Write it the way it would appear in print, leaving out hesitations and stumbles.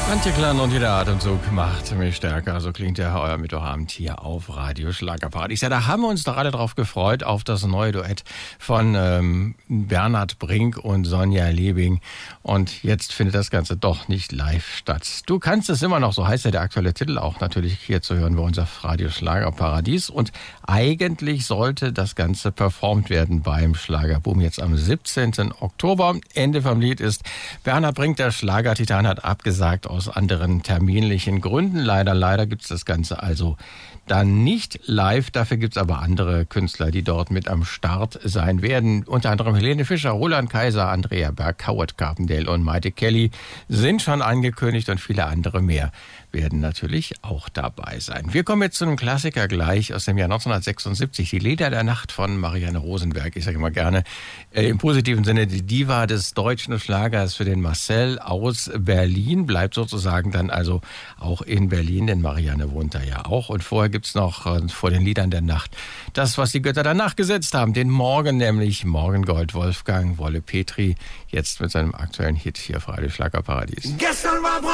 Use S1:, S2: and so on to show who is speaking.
S1: Antje Klan und jeder Atemzug macht mich stärker. So klingt der euer Mittwochabend hier auf Radio Schlagerparadies. Ja, da haben wir uns doch alle drauf gefreut, auf das neue Duett von Bernhard Brink und Sonja Liebing. Und jetzt findet das Ganze doch nicht live statt. Du kannst es immer noch, so heißt ja der aktuelle Titel, auch natürlich hier zu hören bei uns auf Radio Schlagerparadies. Und eigentlich sollte das Ganze performt werden beim Schlagerboom jetzt am 17. Oktober. Ende vom Lied ist, Bernhard Brink, der Schlagertitan, hat abgesagt aus anderen terminlichen Gründen. Leider gibt es das Ganze also dann nicht live. Dafür gibt es aber andere Künstler, die dort mit am Start sein werden. Unter anderem Helene Fischer, Roland Kaiser, Andrea Berg, Howard Carpendale und Maite Kelly sind schon angekündigt und viele andere mehr werden natürlich auch dabei sein. Wir kommen jetzt zu einem Klassiker gleich aus dem Jahr 1976, die Lieder der Nacht von Marianne Rosenberg. Ich sage immer gerne im positiven Sinne die Diva des deutschen Schlagers für den Marcel aus Berlin. Bleibt sozusagen dann also auch in Berlin, denn Marianne wohnt da ja auch. Und vorher gibt's noch vor den Liedern der Nacht das, was die Götter danach gesetzt haben, den Morgen, nämlich Morgengold Wolfgang Wolle Petri, jetzt mit seinem aktuellen Hit hier auf Radio Schlagerparadies.
S2: Gestern war